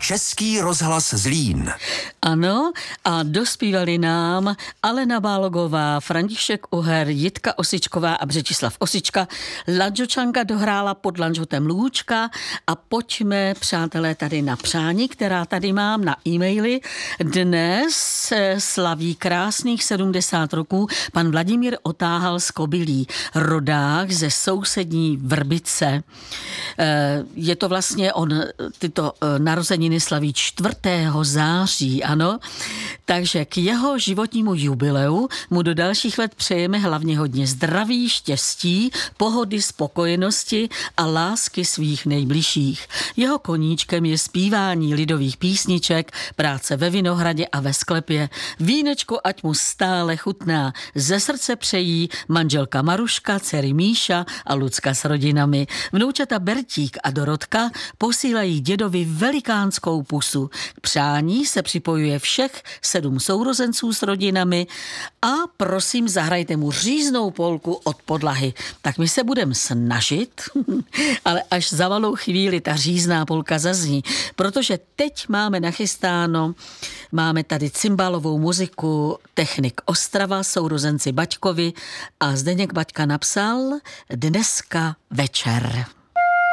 Český rozhlas Zlín. Ano, a dospívali nám Alena Bálogová, František Uher, Jitka Osičková a Břetislav Osička. Ladžočanka dohrála pod Lanžhotem Lůčka a pojďme, přátelé, tady na přání, která tady mám na e-maily. Dnes slaví krásných 70 roků pan Vladimír Otáhal z Kobylí, rodák ze sousední Vrbice. Je to vlastně, on tyto narozeniny slaví 4. září, ano. Takže k jeho životnímu jubileu mu do dalších let přejeme hlavně hodně zdraví, štěstí, pohody, spokojenosti a lásky svých nejbližších. Jeho koníčkem je zpívání lidových písniček, práce ve vinohradě a ve sklepě. Vínečko ať mu stále chutná. Ze srdce přejí manželka Maruška, dcery Míša a Lucka s rodinami. Vnoučata Bertík a Dorotka posílají dědovi velikánskou pusu. K přání se připojuje všech 7 sourozenců s rodinami a prosím, zahrajte mu říznou polku od podlahy. Tak my se budeme snažit, ale až za malou chvíli ta řízná polka zazní, protože teď máme nachystáno, máme tady cymbálovou muziku Technik Ostrava, sourozenci Baťkovi a Zdeněk Baťka napsal Dneska večer.